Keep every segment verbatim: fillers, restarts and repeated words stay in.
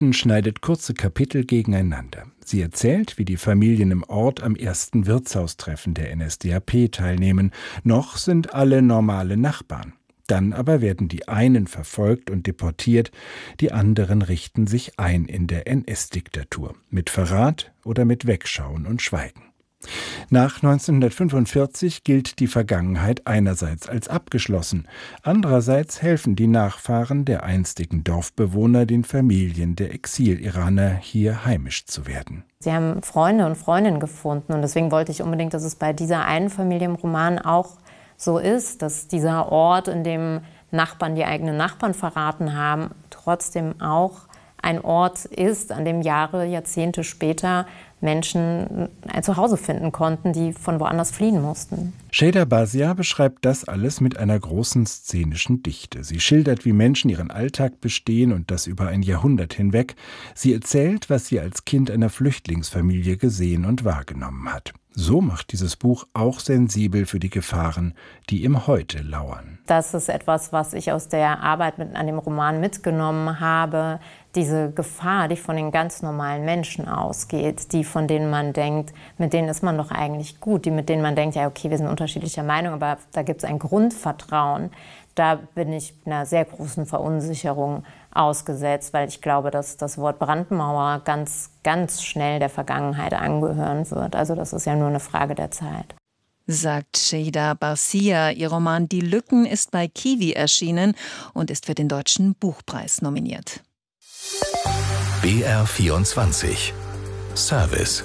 Geschichten schneidet kurze Kapitel gegeneinander. Sie erzählt, wie die Familien im Ort am ersten Wirtshaustreffen der N S D A P teilnehmen. Noch sind alle normale Nachbarn. Dann aber werden die einen verfolgt und deportiert, die anderen richten sich ein in der N S-Diktatur. Mit Verrat oder mit Wegschauen und Schweigen. Nach neunzehnhundertfünfundvierzig gilt die Vergangenheit einerseits als abgeschlossen, andererseits helfen die Nachfahren der einstigen Dorfbewohner den Familien der Exil-Iraner, hier heimisch zu werden. Sie haben Freunde und Freundinnen gefunden und deswegen wollte ich unbedingt, dass es bei dieser einen Familie im Roman auch so ist, dass dieser Ort, in dem Nachbarn die eigenen Nachbarn verraten haben, trotzdem auch ein Ort ist, an dem Jahre, Jahrzehnte später Menschen ein Zuhause finden konnten, die von woanders fliehen mussten. Şeyda Bazia beschreibt das alles mit einer großen szenischen Dichte. Sie schildert, wie Menschen ihren Alltag bestehen und das über ein Jahrhundert hinweg. Sie erzählt, was sie als Kind einer Flüchtlingsfamilie gesehen und wahrgenommen hat. So macht dieses Buch auch sensibel für die Gefahren, die im Heute lauern. Das ist etwas, was ich aus der Arbeit mit, an dem Roman mitgenommen habe. Diese Gefahr, die von den ganz normalen Menschen ausgeht, die von denen man denkt, mit denen ist man doch eigentlich gut, die mit denen man denkt, ja okay, wir sind unterschiedlicher Meinung, aber da gibt es ein Grundvertrauen. Da bin ich einer sehr großen Verunsicherung ausgesetzt, weil ich glaube, dass das Wort Brandmauer ganz, ganz schnell der Vergangenheit angehören wird. Also das ist ja nur eine Frage der Zeit. Sagt Şeyda Bazia. Ihr Roman Die Lücken ist bei Kiwi erschienen und ist für den Deutschen Buchpreis nominiert. B R vierundzwanzig Service.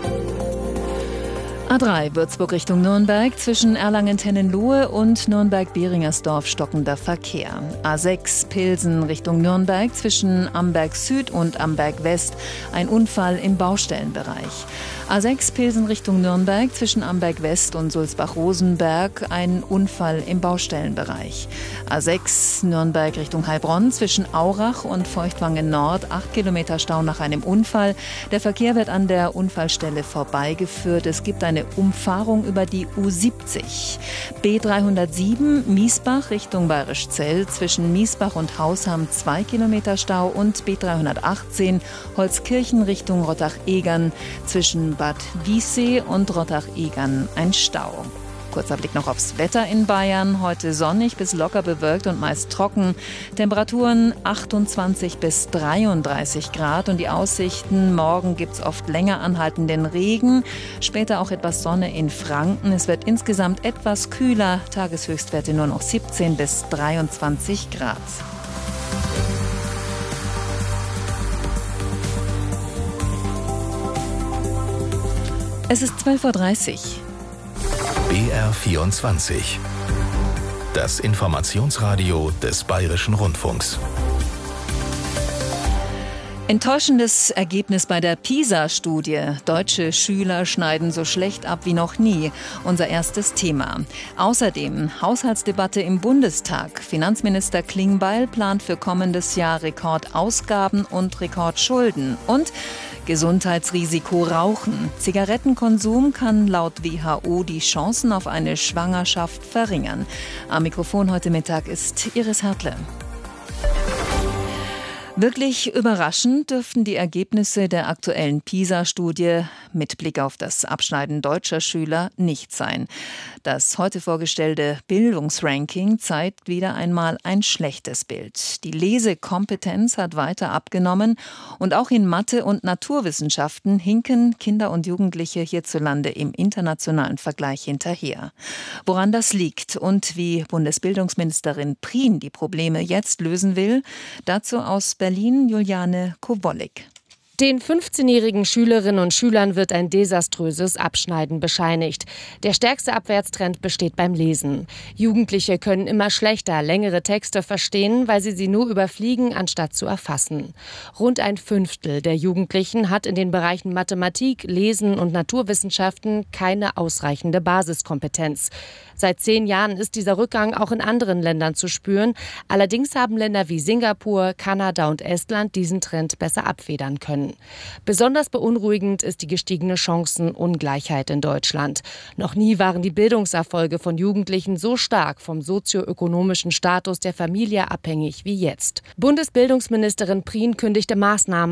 A drei Würzburg Richtung Nürnberg, zwischen Erlangen-Tennenlohe und Nürnberg-Behringersdorf stockender Verkehr. A sechs Pilsen Richtung Nürnberg, zwischen Amberg Süd und Amberg West ein Unfall im Baustellenbereich. A sechs Pilsen Richtung Nürnberg, zwischen Amberg West und Sulzbach-Rosenberg ein Unfall im Baustellenbereich. A sechs Nürnberg Richtung Heilbronn, zwischen Aurach und Feuchtwangen Nord acht Kilometer Stau nach einem Unfall. Der Verkehr wird an der Unfallstelle vorbeigeführt. Es gibt eine Umfahrung über die U siebzig. B dreihundertsieben Miesbach Richtung Bayerischzell, zwischen Miesbach und Hausham zwei Kilometer Stau und B dreihundertachtzehn Holzkirchen Richtung Rottach-Egern, zwischen Bad Wiessee und Rottach-Egern ein Stau. Kurzer Blick noch aufs Wetter in Bayern. Heute sonnig bis locker bewölkt und meist trocken. Temperaturen achtundzwanzig bis dreiunddreißig Grad. Und die Aussichten: morgen gibt es oft länger anhaltenden Regen. Später auch etwas Sonne in Franken. Es wird insgesamt etwas kühler. Tageshöchstwerte nur noch siebzehn bis dreiundzwanzig Grad. Es ist zwölf Uhr dreißig. B R vierundzwanzig. Das Informationsradio des Bayerischen Rundfunks. Enttäuschendes Ergebnis bei der PISA-Studie. Deutsche Schüler schneiden so schlecht ab wie noch nie. Unser erstes Thema. Außerdem Haushaltsdebatte im Bundestag. Finanzminister Klingbeil plant für kommendes Jahr Rekordausgaben und Rekordschulden. Und Gesundheitsrisiko Rauchen. Zigarettenkonsum kann laut W H O die Chancen auf eine Schwangerschaft verringern. Am Mikrofon heute Mittag ist Iris Hertle. Wirklich überraschend dürften die Ergebnisse der aktuellen PISA-Studie mit Blick auf das Abschneiden deutscher Schüler nicht sein. Das heute vorgestellte Bildungsranking zeigt wieder einmal ein schlechtes Bild. Die Lesekompetenz hat weiter abgenommen und auch in Mathe und Naturwissenschaften hinken Kinder und Jugendliche hierzulande im internationalen Vergleich hinterher. Woran das liegt und wie Bundesbildungsministerin Prien die Probleme jetzt lösen will, dazu aus Berlin Juliane Kowollik. Den fünfzehnjährigen Schülerinnen und Schülern wird ein desaströses Abschneiden bescheinigt. Der stärkste Abwärtstrend besteht beim Lesen. Jugendliche können immer schlechter längere Texte verstehen, weil sie sie nur überfliegen, anstatt zu erfassen. Rund ein Fünftel der Jugendlichen hat in den Bereichen Mathematik, Lesen und Naturwissenschaften keine ausreichende Basiskompetenz. Seit zehn Jahren ist dieser Rückgang auch in anderen Ländern zu spüren. Allerdings haben Länder wie Singapur, Kanada und Estland diesen Trend besser abfedern können. Besonders beunruhigend ist die gestiegene Chancenungleichheit in Deutschland. Noch nie waren die Bildungserfolge von Jugendlichen so stark vom sozioökonomischen Status der Familie abhängig wie jetzt. Bundesbildungsministerin Prien kündigte Maßnahmen